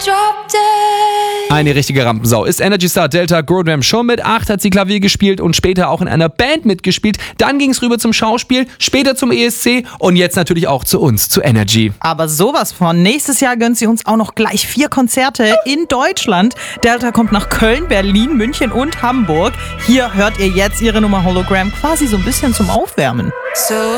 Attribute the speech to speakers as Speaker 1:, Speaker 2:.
Speaker 1: Eine richtige Rampensau ist Energy Star Delta Goldram. Schon mit 8 hat sie Klavier gespielt und später auch in einer Band mitgespielt. Dann ging es rüber zum Schauspiel, später zum ESC und jetzt natürlich auch zu uns, zu Energy.
Speaker 2: Aber sowas von. Nächstes Jahr gönnt sie uns auch noch gleich 4 Konzerte in Deutschland. Delta kommt nach Köln, Berlin, München und Hamburg. Hier hört ihr jetzt ihre Nummer Hologram quasi so ein bisschen zum Aufwärmen.